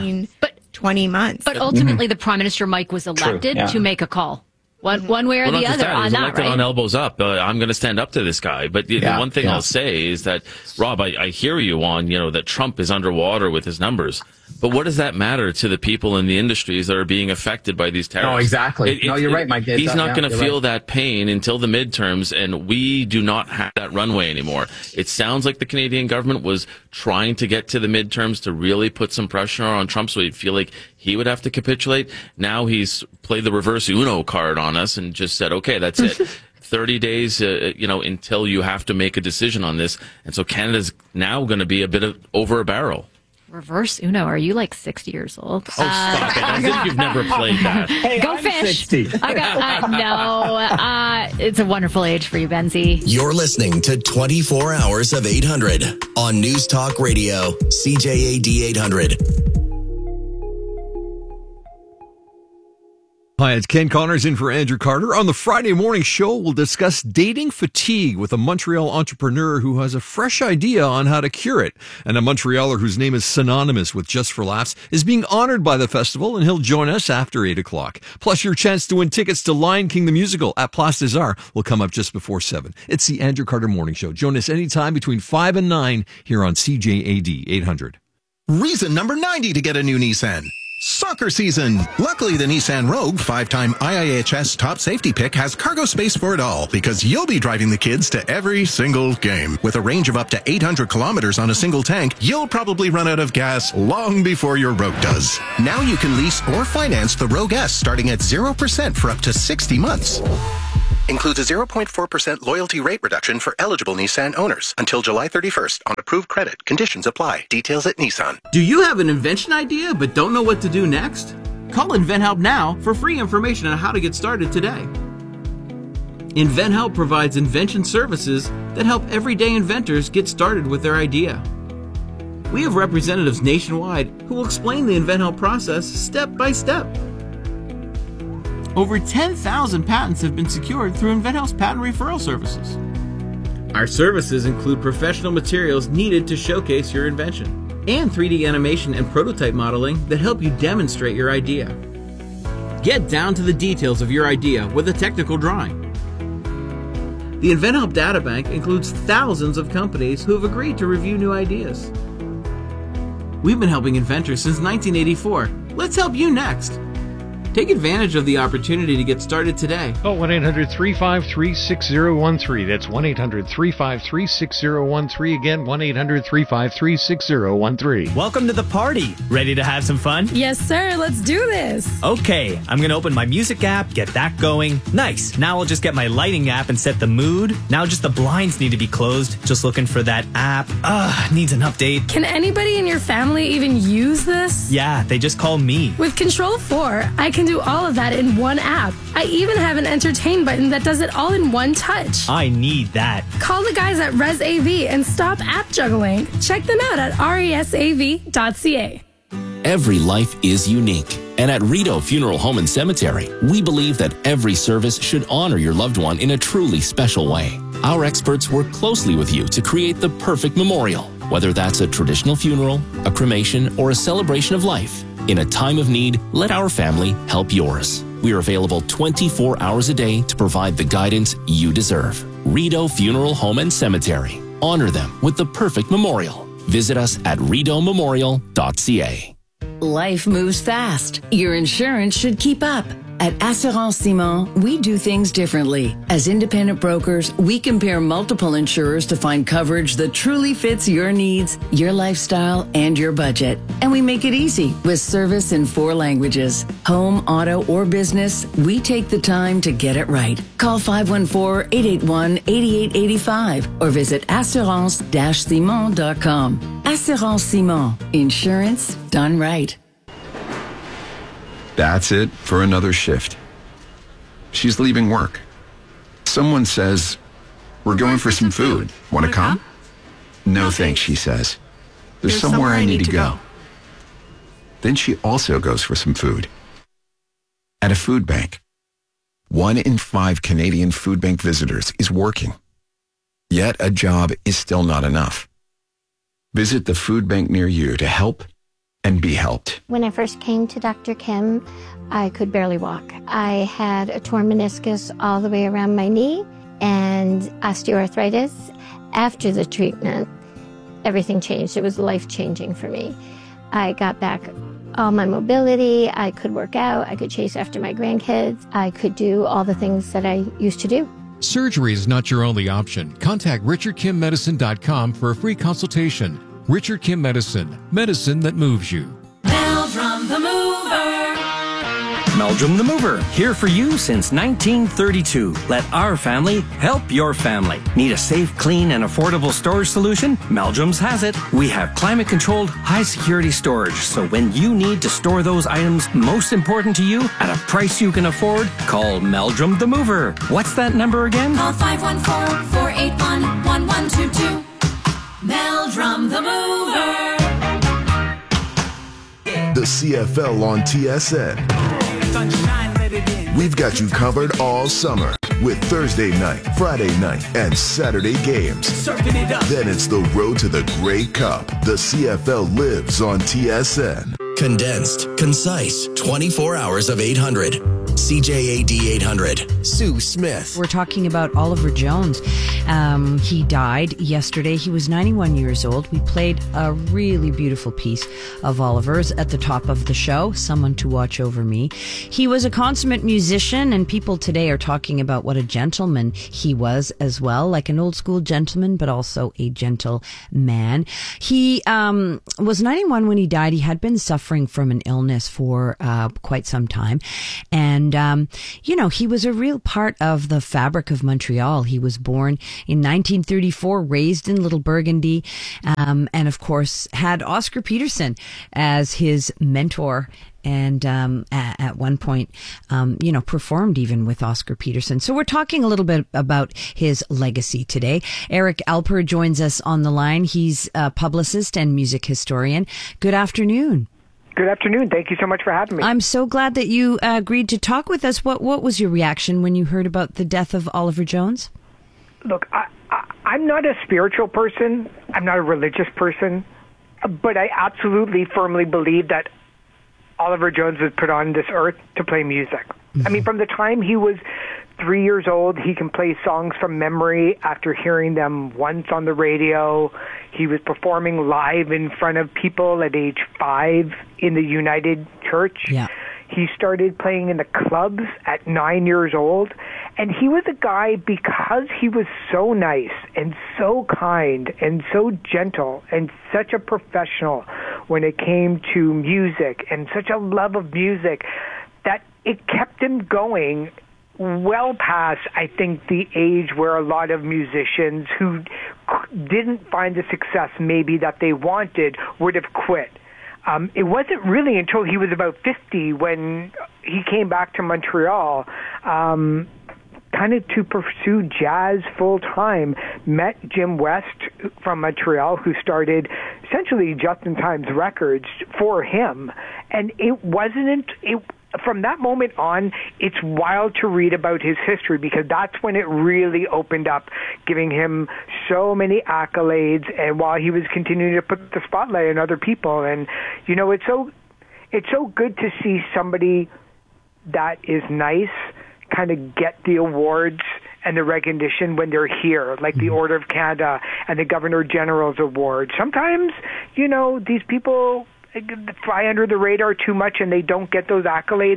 S10: 20 months.
S2: But ultimately, the Prime Minister, Mike, was elected to make a call. One way or the other on that,
S9: elected
S2: right?
S9: on elbows up. I'm going to stand up to this guy. But the one thing I'll say is that, Rob, I hear you on, that Trump is underwater with his numbers. But what does that matter to the people in the industries that are being affected by these tariffs?
S3: No, exactly. You're right, Mike.
S9: He's not going to feel that pain until the midterms, and we do not have that runway anymore. It sounds like the Canadian government was trying to get to the midterms to really put some pressure on Trump so he'd feel like he would have to capitulate. Now he's played the reverse Uno card on us and just said, okay, that's it. 30 days, until you have to make a decision on this. And so Canada's now going to be a bit of over a barrel.
S2: Reverse Uno. Are you like 60 years old?
S9: Oh, stop it. As if you've never played that.
S10: Hey,
S2: Go
S10: I'm
S2: fish.
S10: 60.
S2: It's a wonderful age for you, Benzie.
S21: You're listening to 24 Hours of 800 on News Talk Radio, CJAD 800.
S7: Hi, it's Ken Connors in for Andrew Carter. On the Friday morning show, we'll discuss dating fatigue with a Montreal entrepreneur who has a fresh idea on how to cure it. And a Montrealer whose name is synonymous with Just for Laughs is being honored by the festival, and he'll join us after 8 o'clock. Plus, your chance to win tickets to Lion King the Musical at Place des Arts will come up just before 7. It's the Andrew Carter Morning Show. Join us anytime between 5 and 9 here on CJAD 800.
S8: Reason number 90 to get a new Nissan. Soccer season. Luckily, the Nissan Rogue, 5-time IIHS top safety pick, has cargo space for it all because you'll be driving the kids to every single game. With a range of up to 800 kilometers on a single tank, you'll probably run out of gas long before your Rogue does. Now you can lease or finance the Rogue S starting at 0% for up to 60 months. Includes a 0.4% loyalty rate reduction for eligible Nissan owners until July 31st on approved credit. Conditions apply. Details at Nissan.
S13: Do you have an invention idea but don't know what to do next? Call InventHelp now for free information on how to get started today. InventHelp provides invention services that help everyday inventors get started with their idea. We have representatives nationwide who will explain the InventHelp process step by step. Over 10,000 patents have been secured through InventHelp's patent referral services. Our services include professional materials needed to showcase your invention, and 3D animation and prototype modeling that help you demonstrate your idea. Get down to the details of your idea with a technical drawing. The InventHelp Databank includes thousands of companies who have agreed to review new ideas. We've been helping inventors since 1984. Let's help you next. Take advantage of the opportunity to get started today.
S24: Call 1-800-353-6013. That's 1-800-353-6013. Again, 1-800-353-6013.
S14: Welcome to the party. Ready to have some fun?
S15: Yes, sir. Let's do this.
S14: Okay, I'm going to open my music app, get that going. Nice. Now I'll just get my lighting app and set the mood. Now just the blinds need to be closed. Just looking for that app. Needs an update.
S15: Can anybody in your family even use this?
S14: Yeah, they just call me.
S15: With Control 4, I can do all of that in one app. I even have an entertain button that does it all in one touch.
S14: I need that.
S15: Call the guys at ResAV and stop app juggling. Check them out at resav.ca.
S27: Every life is unique. And at Rideau Funeral Home and Cemetery, we believe that every service should honor your loved one in a truly special way. Our experts work closely with you to create the perfect memorial, whether that's a traditional funeral, a cremation, or a celebration of life. In a time of need, let our family help yours. We are available 24 hours a day to provide the guidance you deserve. Rideau Funeral Home and Cemetery. Honor them with the perfect memorial. Visit us at rideaumemorial.ca.
S17: Life moves fast. Your insurance should keep up. At Assurance Simon, we do things differently. As independent brokers, we compare multiple insurers to find coverage that truly fits your needs, your lifestyle, and your budget. And we make it easy with service in 4 languages. Home, auto, or business, we take the time to get it right. Call 514-881-8885 or visit assurance-simon.com. Assurance Simon. Insurance done right.
S19: That's it for another shift. She's leaving work. Someone says, "We're going for some food. Want to come?" "No thanks," she says. There's somewhere I need to go. Then she also goes for some food. At a food bank. 1 in 5 Canadian food bank visitors is working. Yet a job is still not enough. Visit the food bank near you to help and be helped.
S20: When I first came to Dr. Kim, I could barely walk. I had a torn meniscus all the way around my knee and osteoarthritis. After the treatment, everything changed. It was life-changing for me. I got back all my mobility. I could work out. I could chase after my grandkids. I could do all the things that I used to do.
S28: Surgery is not your only option. Contact RichardKimMedicine.com for a free consultation. Richard Kim Medicine, medicine that moves you.
S26: Meldrum the Mover.
S14: Meldrum the Mover, here for you since 1932. Let our family help your family. Need a safe, clean, and affordable storage solution? Meldrum's has it. We have climate-controlled, high-security storage, so when you need to store those items most important to you at a price you can afford, call Meldrum the Mover. What's that number again?
S26: Call 514-481-1122. Meldrum the Mover.
S29: The CFL on TSN.
S30: Sunshine, let it in.
S6: we've got you covered all summer with Thursday night, Friday night, and Saturday games. Then it's the road to the Grey Cup. The CFL lives on TSN.
S21: Condensed, concise, 24 hours of 800. CJAD 800. Sue Smith.
S11: We're talking about Oliver Jones. He died yesterday. He was 91 years old. We played a really beautiful piece of Oliver's at the top of the show, Someone to Watch Over Me. He was a consummate musician, and people today are talking about what a gentleman he was as well, like an old school gentleman, but also a gentle man. He was 91 when he died. He had been suffering from an illness for quite some time. And, he was a real part of the fabric of Montreal. He was born in 1934, raised in Little Burgundy, and of course had Oscar Peterson as his mentor. And at one point, performed even with Oscar Peterson. So we're talking a little bit about his legacy today. Eric Alper joins us on the line. He's a publicist and music historian. Good afternoon.
S12: Good afternoon. Thank you so much for having me.
S11: I'm so glad that you agreed to talk with us. What was your reaction when you heard about the death of Oliver Jones?
S12: Look, I'm not a spiritual person. I'm not a religious person. But I absolutely firmly believe that Oliver Jones was put on this earth to play music. I mean, from the time he was 3 years old, he can play songs from memory after hearing them once on the radio. He was performing live in front of people at age 5 in the United Church.
S11: Yeah.
S12: He started playing in the clubs at 9 years old. And he was a guy, because he was so nice and so kind and so gentle and such a professional when it came to music and such a love of music, that it kept him going well past, I think, the age where a lot of musicians who didn't find the success maybe that they wanted would have quit. It wasn't really until he was about 50 when he came back to Montreal, kind of to pursue jazz full time, met Jim West from Montreal, who started essentially Just in Time's Records for him. And from that moment on, it's wild to read about his history, because that's when it really opened up, giving him so many accolades, and while he was continuing to put the spotlight on other people. And, it's so good to see somebody that is nice kind of get the awards and the recognition when they're here, like the Order of Canada and the Governor General's Award. Sometimes, these people fly under the radar too much and they don't get those accolades.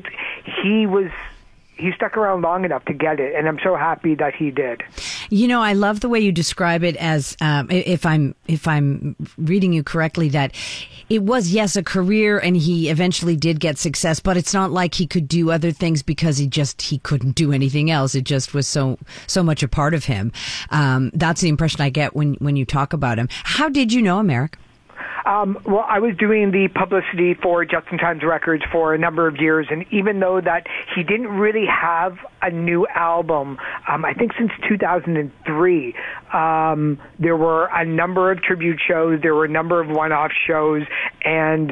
S12: He stuck around long enough to get it, and I'm so happy that he did.
S11: I love the way you describe it as, if I'm reading you correctly, that it was, yes, a career, and he eventually did get success, but it's not like he could do other things because he couldn't do anything else. It just was so much a part of him. That's the impression I get when you talk about him. How did you know him, Eric?
S12: Well, I was doing the publicity for Just in Time's Records for a number of years, and even though that he didn't really have a new album, I think since 2003, there were a number of tribute shows, there were a number of one-off shows, and,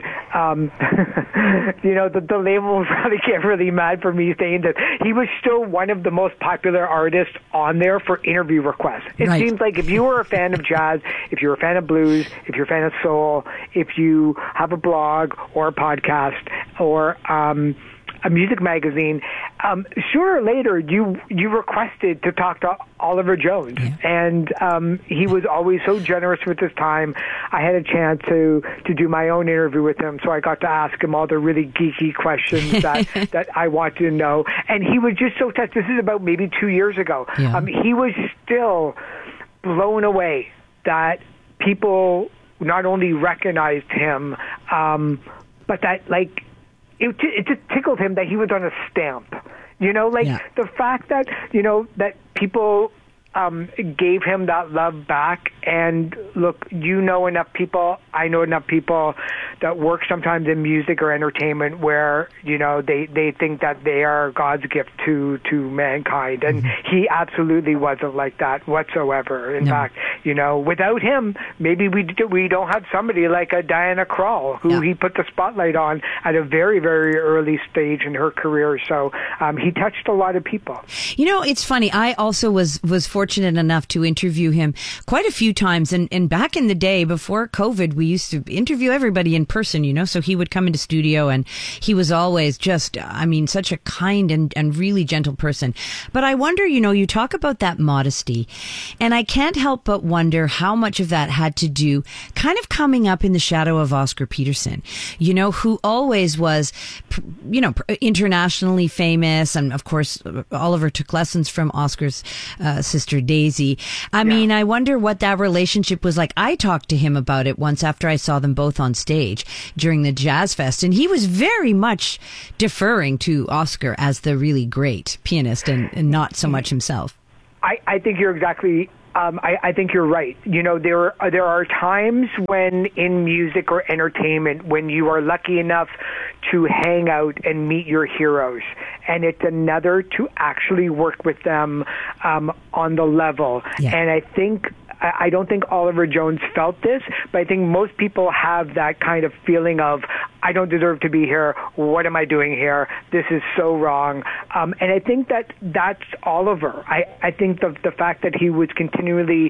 S12: the label will probably get really mad for me saying that he was still one of the most popular artists on there for interview requests. It seems like if you were a fan of jazz, if you're a fan of blues, if you're a fan of soul, if you have a blog or a podcast or a music magazine, sooner or later you requested to talk to Oliver Jones. Yeah. And he was always so generous with his time. I had a chance to do my own interview with him, so I got to ask him all the really geeky questions that I wanted to know. And he was just so touched. This is about maybe 2 years ago. Yeah. He was still blown away that people not only recognized him, but that, it just tickled him that he was on a stamp. The fact that, that people gave him that love back. And look, enough people, I know enough people that work sometimes in music or entertainment where, you know, they think that they are God's gift to mankind. And he absolutely wasn't like that whatsoever. In fact, you know, without him, maybe we don't have somebody like a Diana Krall, who he put the spotlight on at a very, very early stage in her career. So he touched a lot of people.
S11: You know, it's funny. I also was fortunate enough to interview him quite a few times. And back in the day, before COVID, we used to interview everybody in person, you know, so he would come into studio and he was always just, I mean, such a kind and really gentle person. But I wonder, you know, you talk about that modesty, and I can't help but wonder how much of that had to do kind of coming up in the shadow of Oscar Peterson, you know, who always was, you know, internationally famous. And of course, Oliver took lessons from Oscar's sister Daisy. I mean, I wonder what that relationship was like. I talked to him about it once after I saw them both on stage during the Jazz Fest, and he was very much deferring to Oscar as the really great pianist and not so much himself.
S12: I think you're exactly I think you're right. You know, there are times when in music or entertainment when you are lucky enough to hang out and meet your heroes, and it's another to actually work with them on the level. And I don't think Oliver Jones felt this, but I think most people have that kind of feeling of, I don't deserve to be here. What am I doing here? This is so wrong. And I think that's Oliver. I think the fact that he was continually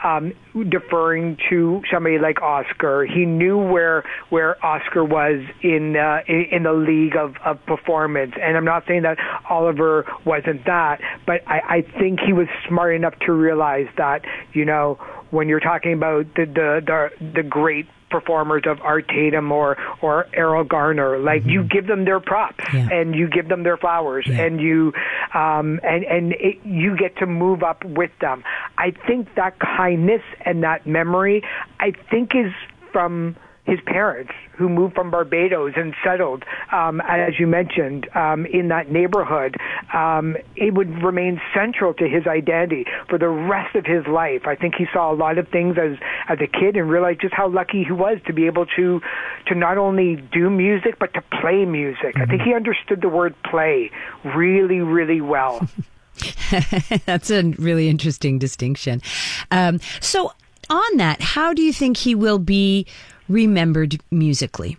S12: deferring to somebody like Oscar, he knew where Oscar was in the league of performance. And I'm not saying that Oliver wasn't that, but I think he was smart enough to realize that, you know, when you're talking about the great performers of Art Tatum or Errol Garner, like you give them their props and you give them their flowers and you you get to move up with them. I think that kindness and that memory, I think, is from his parents, who moved from Barbados and settled, as you mentioned, in that neighborhood. It would remain central to his identity for the rest of his life. I think he saw a lot of things as a kid and realized just how lucky he was to be able to not only do music, but to play music. I think he understood the word play really, really well.
S11: That's a really interesting distinction. So on that, how do you think he will be remembered musically?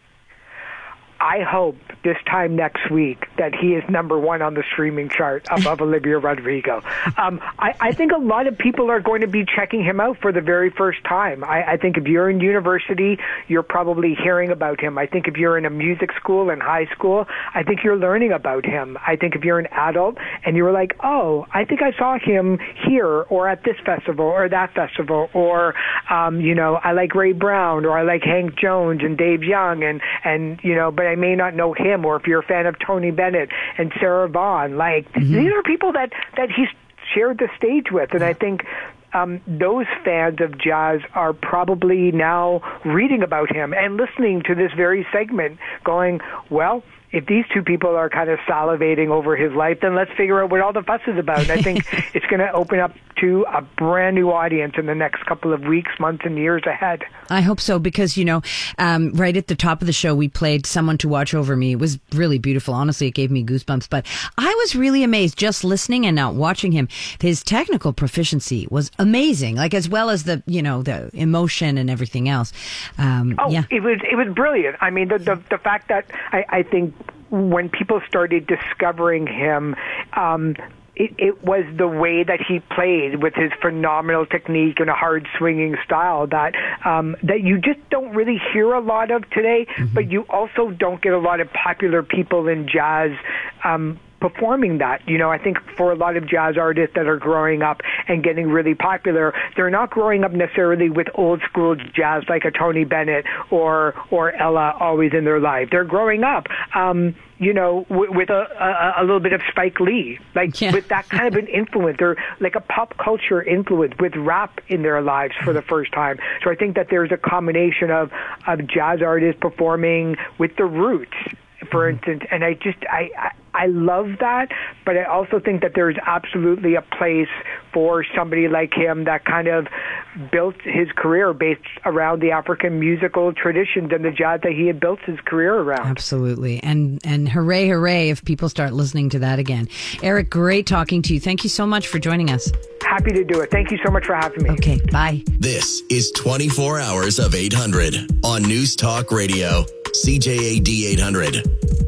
S12: I hope this time next week that he is number one on the streaming chart above Olivia Rodrigo. I think a lot of people are going to be checking him out for the very first time. I think if you're in university, you're probably hearing about him. I think if you're in a music school in high school, I think you're learning about him. I think if you're an adult and you're like, oh, I think I saw him here or at this festival or that festival, or, you know, I like Ray Brown or I like Hank Jones and Dave Young and you know, but I may not know him, or if you're a fan of Tony Bennett and Sarah Vaughan, like these are people that he's shared the stage with. And I think those fans of jazz are probably now reading about him and listening to this very segment going, well, if these two people are kind of salivating over his life, then let's figure out what all the fuss is about. And I think it's going to open up to a brand new audience in the next couple of weeks, months, and years ahead.
S11: I hope so, because, you know, right at the top of the show, we played Someone to Watch Over Me. It was really beautiful. Honestly, it gave me goosebumps. But I was really amazed just listening and now watching him. His technical proficiency was amazing, like as well as the, you know, the emotion and everything else.
S12: It was brilliant. I mean, the fact that I think when people started discovering him, it was the way that he played with his phenomenal technique and a hard swinging style that you just don't really hear a lot of today, but you also don't get a lot of popular people in jazz performing that. You know, I think for a lot of jazz artists that are growing up and getting really popular, they're not growing up necessarily with old school jazz like a Tony Bennett or Ella always in their life. They're growing up, you know, with a little bit of Spike Lee, with that kind of an influence, or like a pop culture influence with rap in their lives for the first time. So I think that there's a combination of jazz artists performing with the roots, for instance, and I love that, but I also think that there's absolutely a place for somebody like him that kind of built his career based around the African musical traditions and the jazz that he had built his career around.
S11: Absolutely. And hooray, hooray if people start listening to that again. Eric, great talking to you. Thank you so much for joining us.
S12: Happy to do it. Thank you so much for having me.
S11: Okay, bye.
S21: This is 24 Hours of 800 on News Talk Radio, CJAD 800.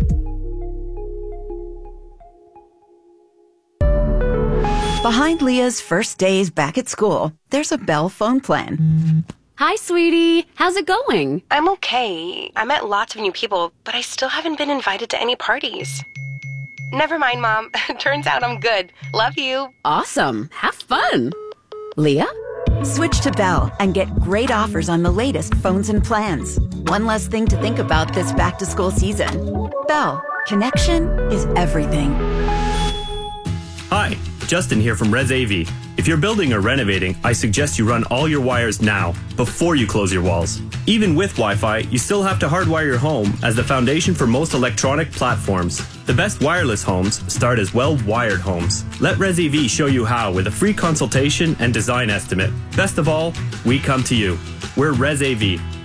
S1: Behind Leah's first days back at school, there's a Bell phone plan.
S4: Hi, sweetie. How's it going?
S5: I'm okay. I met lots of new people, but I still haven't been invited to any parties. Never mind, Mom. Turns out I'm good. Love you.
S4: Awesome. Have fun. Leah?
S1: Switch to Bell and get great offers on the latest phones and plans. One less thing to think about this back-to-school season. Bell. Connection is everything.
S16: Hi, Justin here from Res AV. If you're building or renovating, I suggest you run all your wires now, before you close your walls. Even with Wi-Fi, you still have to hardwire your home as the foundation for most electronic platforms. The best wireless homes start as well-wired homes. Let Res AV show you how with a free consultation and design estimate. Best of all, we come to you. We're Res AV.